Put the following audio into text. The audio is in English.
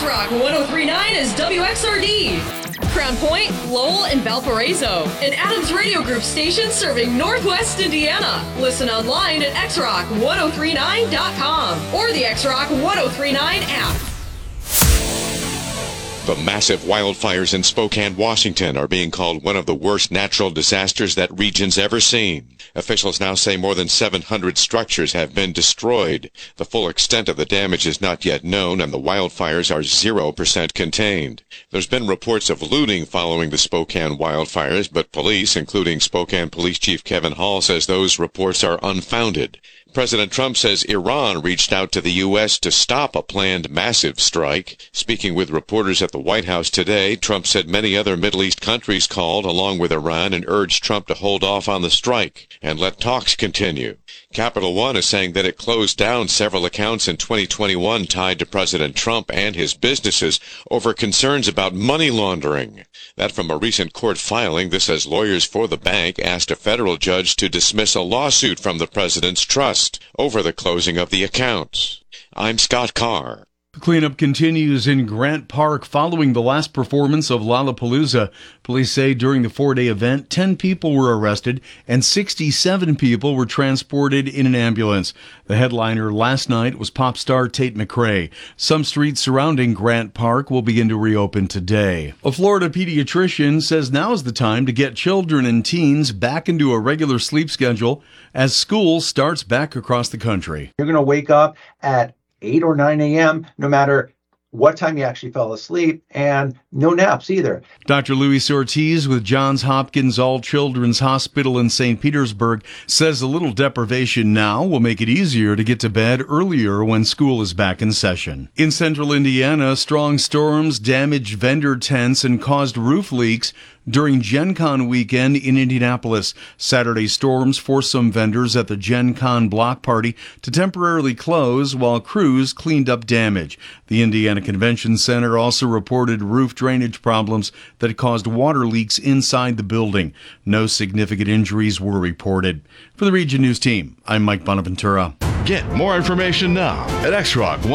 X-Rock 103.9 is WXRD. Crown Point, Lowell, and Valparaiso. An Adams Radio Group station serving Northwest Indiana. Listen online at xrock1039.com or the X-Rock 1039 app. The massive wildfires in Spokane, Washington are being called one of the worst natural disasters that region's ever seen. Officials now say more than 700 structures have been destroyed. The full extent of the damage is not yet known, and the wildfires are 0% contained. There's been reports of looting following the Spokane wildfires, but police, including Spokane Police Chief Kevin Hall, says those reports are unfounded. President Trump says Iran reached out to the U.S. to stop a planned massive strike. Speaking with reporters at the White House today, Trump said many other Middle East countries called along with Iran and urged Trump to hold off on the strike and let talks continue. Capital One is saying that it closed down several accounts in 2021 tied to President Trump and his businesses over concerns about money laundering. That from a recent court filing. This as lawyers for the bank asked a federal judge to dismiss a lawsuit from the president's trust over the closing of the accounts. I'm Scott Carr. The cleanup continues in Grant Park following the last performance of Lollapalooza. Police say during the 4-day event, 10 people were arrested and 67 people were transported in an ambulance. The headliner last night was pop star Tate McRae. Some streets surrounding Grant Park will begin to reopen today. A Florida pediatrician says now is the time to get children and teens back into a regular sleep schedule as school starts back across the country. You're going to wake up at 8 or 9 a.m., no matter what time you actually fell asleep, and no naps either. Dr. Luis Ortiz with Johns Hopkins All Children's Hospital in St. Petersburg says a little deprivation now will make it easier to get to bed earlier when school is back in session. In central Indiana, strong storms damaged vendor tents and caused roof leaks during Gen Con weekend in Indianapolis. Saturday storms forced some vendors at the Gen Con block party to temporarily close while crews cleaned up damage. The Indiana Convention Center also reported roof drainage problems that caused water leaks inside the building. No significant injuries were reported. For the Region News Team, I'm Mike Bonaventura. Get more information now at XRock